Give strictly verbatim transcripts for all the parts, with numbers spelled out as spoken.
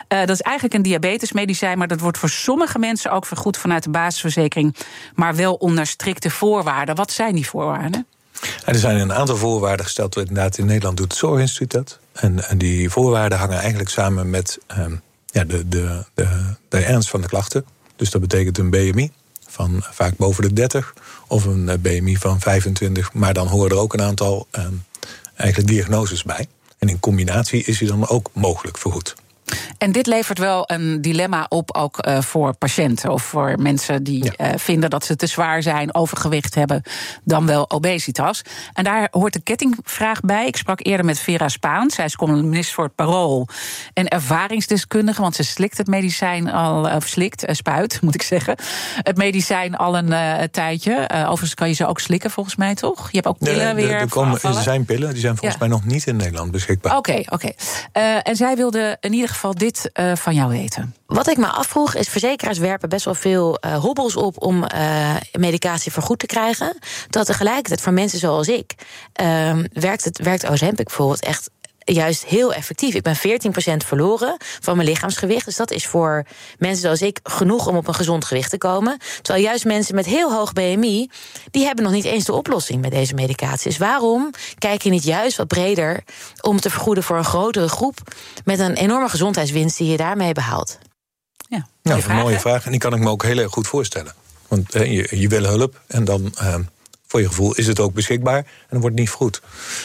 dat is eigenlijk een diabetesmedicijn, maar dat wordt voor sommige mensen ook vergoed vanuit de basisverzekering, maar wel onder strikte voorwaarden. Wat zijn die voorwaarden? Er zijn een aantal voorwaarden gesteld. Inderdaad, in Nederland doet het Zorginstituut dat. En, en die voorwaarden hangen eigenlijk samen met um, ja, de, de, de, de ernst van de klachten. Dus dat betekent een B M I van vaak boven de dertig of een B M I van vijfentwintig. Maar dan horen er ook een aantal um, eigenlijk diagnoses bij. En in combinatie is die dan ook mogelijk vergoed. En dit levert wel een dilemma op ook uh, voor patiënten of voor mensen die ja. uh, vinden dat ze te zwaar zijn, overgewicht hebben, dan wel obesitas. En daar hoort de kettingvraag bij. Ik sprak eerder met Vera Spaans. Zij is columnist voor het Parool en ervaringsdeskundige, want ze slikt het medicijn al, of slikt, uh, spuit, moet ik zeggen, het medicijn al een uh, tijdje. Uh, overigens kan je ze ook slikken, volgens mij, toch? Je hebt ook pillen ja, de, weer. Er, komen, er zijn pillen, die zijn volgens ja. mij nog niet in Nederland beschikbaar. Oké, okay, oké. Okay. Uh, en zij wilde in ieder geval dit uh, van jou weten. Wat ik me afvroeg is, verzekeraars werpen best wel veel uh, hobbels op om uh, medicatie vergoed te krijgen. Dat tegelijkertijd voor mensen zoals ik uh, werkt, het, werkt Ozempic bijvoorbeeld echt juist heel effectief. Ik ben veertien procent verloren van mijn lichaamsgewicht. Dus dat is voor mensen zoals ik genoeg om op een gezond gewicht te komen. Terwijl juist mensen met heel hoog B M I, die hebben nog niet eens de oplossing met deze medicatie. Dus waarom kijk je niet juist wat breder om te vergoeden voor een grotere groep met een enorme gezondheidswinst die je daarmee behaalt? Ja, ja, een mooie vraag. En die kan ik me ook heel erg goed voorstellen. Want eh, je, je wil hulp en dan, eh, voor je gevoel, is het ook beschikbaar en dan wordt het niet vergoed.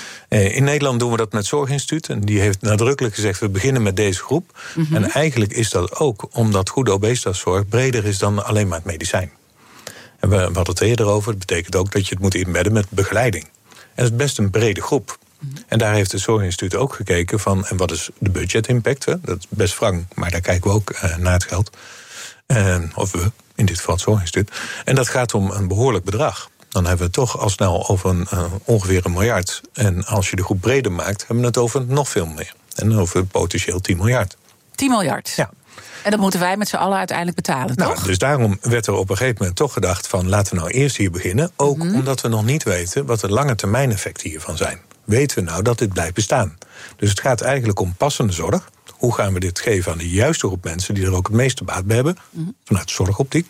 In Nederland doen we dat met het Zorginstituut. En die heeft nadrukkelijk gezegd, we beginnen met deze groep. Mm-hmm. En eigenlijk is dat ook omdat goede obesitaszorg breder is dan alleen maar het medicijn. En we, we hadden het eerder over. Dat betekent ook dat je het moet inbedden met begeleiding. En dat is best een brede groep. Mm-hmm. En daar heeft het Zorginstituut ook gekeken van, en wat is de budget-impact? Hè? Dat is best wrang, maar daar kijken we ook uh, naar het geld. Uh, of we, in dit geval het Zorginstituut. En dat gaat om een behoorlijk bedrag. Dan hebben we het toch al snel over een, uh, ongeveer een miljard. En als je de groep breder maakt, hebben we het over nog veel meer. En over potentieel tien miljard. tien miljard? Ja. En dat moeten wij met z'n allen uiteindelijk betalen, nou, toch? Dus daarom werd er op een gegeven moment toch gedacht van, laten we nou eerst hier beginnen. Ook mm-hmm. omdat we nog niet weten wat de lange termijn effecten hiervan zijn. Weten we nou dat dit blijft bestaan? Dus het gaat eigenlijk om passende zorg. Hoe gaan we dit geven aan de juiste groep mensen die er ook het meeste baat bij hebben, mm-hmm. vanuit de zorgoptiek?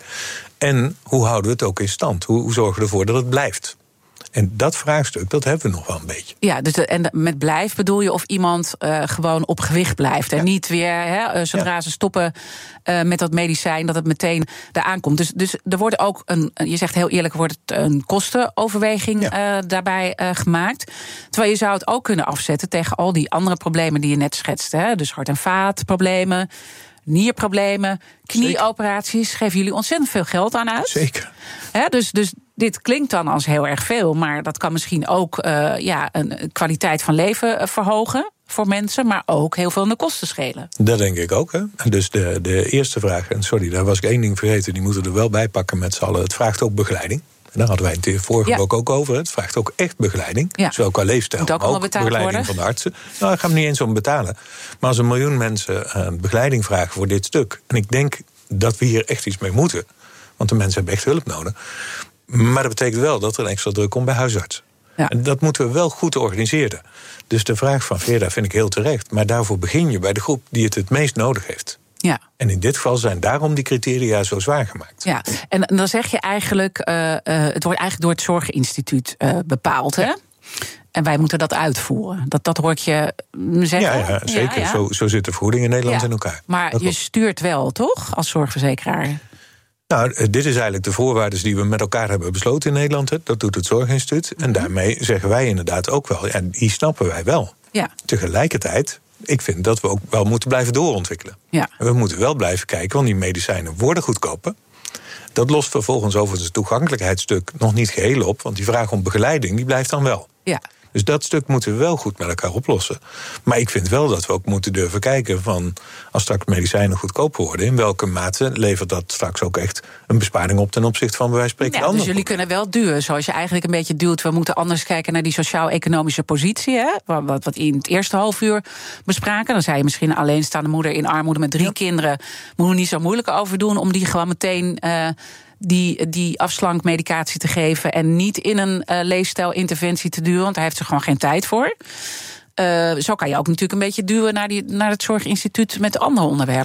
En hoe houden we het ook in stand? Hoe, hoe zorgen we ervoor dat het blijft? En dat vraagstuk, dat hebben we nog wel een beetje. Ja, dus de, en met blijf bedoel je of iemand uh, gewoon op gewicht blijft. En ja. niet weer, hè, zodra ja. ze stoppen uh, met dat medicijn, dat het meteen eraan komt. Dus, dus er wordt ook, een, je zegt heel eerlijk, wordt het een kostenoverweging ja. uh, daarbij uh, gemaakt. Terwijl je zou het ook kunnen afzetten tegen al die andere problemen die je net schetste. Hè? Dus hart- en vaatproblemen, nierproblemen, knieoperaties. Geven jullie ontzettend veel geld aan uit. Zeker. Hè, dus, dus dit klinkt dan als heel erg veel, maar dat kan misschien ook uh, ja, een kwaliteit van leven verhogen voor mensen, maar ook heel veel in de kosten schelen. Dat denk ik ook. Hè? Dus de, de eerste vraag, en sorry, daar was ik één ding vergeten, die moeten we er wel bij pakken met z'n allen. Het vraagt ook begeleiding. En daar hadden wij het in het vorige ja. blok ook over. Het vraagt ook echt begeleiding. Ja. Zowel qua leefstijl, moet ook, maar ook begeleiding worden. van de artsen. Nou, daar gaan we niet eens om betalen. Maar als een miljoen mensen uh, begeleiding vragen voor dit stuk, en ik denk dat we hier echt iets mee moeten, want de mensen hebben echt hulp nodig. Maar dat betekent wel dat er een extra druk komt bij huisarts. Ja. En dat moeten we wel goed organiseren. Dus de vraag van Vera vind ik heel terecht. Maar daarvoor begin je bij de groep die het het meest nodig heeft. Ja. En in dit geval zijn daarom die criteria zo zwaar gemaakt. Ja, en dan zeg je eigenlijk, uh, uh, het wordt eigenlijk door het Zorginstituut uh, bepaald, hè? Ja. En wij moeten dat uitvoeren. Dat, dat hoort je zeggen. Ja, ja zeker. Ja, ja. Zo, zo zit de vergoeding in Nederland ja. in elkaar. Maar dat je klopt. stuurt wel, toch, als zorgverzekeraar? Nou, dit is eigenlijk de voorwaarden die we met elkaar hebben besloten in Nederland. Dat doet het Zorginstituut. En daarmee zeggen wij inderdaad ook wel, ja, die snappen wij wel. Ja. Tegelijkertijd, ik vind dat we ook wel moeten blijven doorontwikkelen. Ja. We moeten wel blijven kijken, want die medicijnen worden goedkoper. Dat lost vervolgens over het toegankelijkheidsstuk nog niet geheel op, want die vraag om begeleiding die blijft dan wel. Ja. Dus dat stuk moeten we wel goed met elkaar oplossen. Maar ik vind wel dat we ook moeten durven kijken van, als straks medicijnen goedkoper worden, in welke mate levert dat straks ook echt een besparing op ten opzichte van bij wijze van spreken. Ja, dus jullie kunnen wel duwen, zoals je eigenlijk een beetje duwt. We moeten anders kijken naar die sociaal-economische positie, hè? Wat, wat in het eerste half uur bespraken. Dan zei je misschien een alleenstaande moeder in armoede met drie ja. kinderen. Moeten we niet zo moeilijk over doen om die gewoon meteen Uh, Die, die afslankmedicatie te geven en niet in een uh, leefstijlinterventie te duwen, want daar heeft ze gewoon geen tijd voor. Uh, zo kan je ook natuurlijk een beetje duwen naar, die, naar het Zorginstituut met andere onderwerpen.